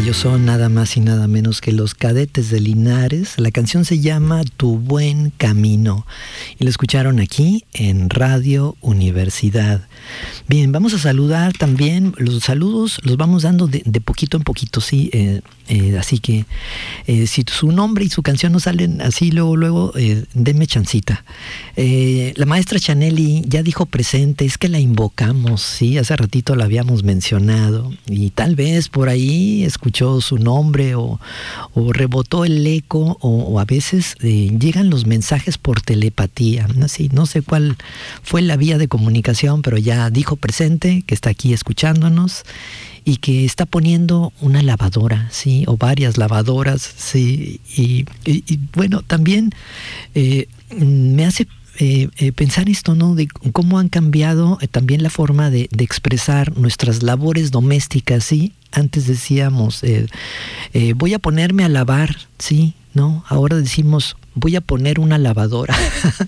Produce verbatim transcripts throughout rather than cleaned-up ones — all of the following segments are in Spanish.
Ellos son nada más y nada menos que los Cadetes de Linares. La canción se llama Tu Buen Camino y la escucharon aquí en Radio Universidad. Bien, vamos a saludar también. Los saludos los vamos dando de, de poquito en poquito, sí. Eh, eh, así que eh, si su nombre y su canción no salen así luego, luego, eh, denme chancita. Eh, la maestra Chanelli ya dijo presente, es que la invocamos, sí, hace ratito la habíamos mencionado y tal vez por ahí escuchó su nombre o, o rebotó el eco o, o a veces eh, llegan los mensajes por telepatía, ¿no? Sí, no sé cuál fue la vía de comunicación, pero ya dijo presente, que está aquí escuchándonos y que está poniendo una lavadora, sí, o varias lavadoras, sí, y, y, y bueno, también eh, me hace Eh, eh, pensar esto, ¿no? De cómo han cambiado eh, también la forma de, de expresar nuestras labores domésticas, ¿sí? Antes decíamos, eh, eh, voy a ponerme a lavar, ¿sí? ¿No? Ahora decimos, voy a poner una lavadora.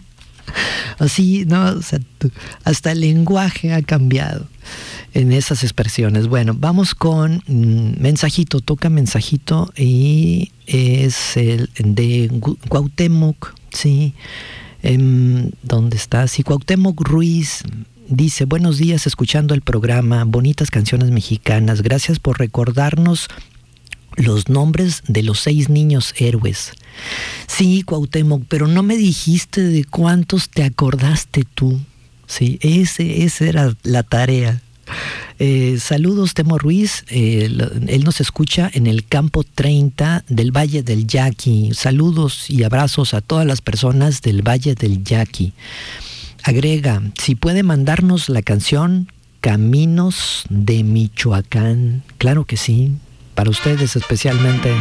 Así, ¿no? O sea, hasta el lenguaje ha cambiado en esas expresiones. Bueno, vamos con mm, mensajito, toca mensajito y es el de Cuauhtémoc, ¿sí? Um, ¿Dónde está? Sí, Cuauhtémoc Ruiz dice: buenos días, escuchando el programa, bonitas canciones mexicanas, gracias por recordarnos los nombres de los seis niños héroes. Sí, Cuauhtémoc, pero no me dijiste de cuántos te acordaste tú. Sí, ese, esa era la tarea. Eh, saludos, Temo Ruiz. Eh, él nos escucha en el campo treinta del Valle del Yaqui. Saludos y abrazos a todas las personas del Valle del Yaqui. Agrega, si puede mandarnos la canción Caminos de Michoacán. Claro que sí, para ustedes especialmente.